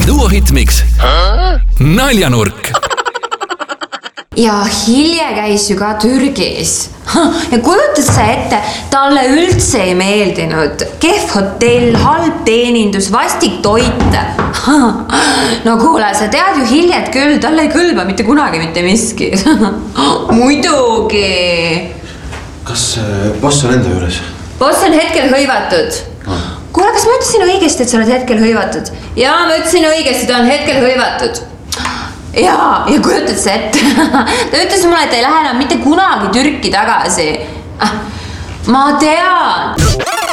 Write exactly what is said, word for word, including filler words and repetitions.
Duo Hitmix Naljanurk. Ja Hilje käis ju ka Türgis. Ja kujutad sa ette, talle üldse ei meeldinud. Kehv hotell, halb teenindus, vastik toit. No kuule, sa tead ju Hiljet küll, talle ei kõlba mitte kunagi mitte miski. Muidugi. Kas boss on enda juures? Boss on hetkel hõivatud. Kuule, kas ma ütlesin õigesti, et sa oled hetkel hõivatud? Jaa, ma ütlesin õigesti, ta on hetkel hõivatud. Jaa, ja kujutad sa ette. Ta ütles mulle, et ei lähe enam mitte kunagi Türki tagasi. Ma tean.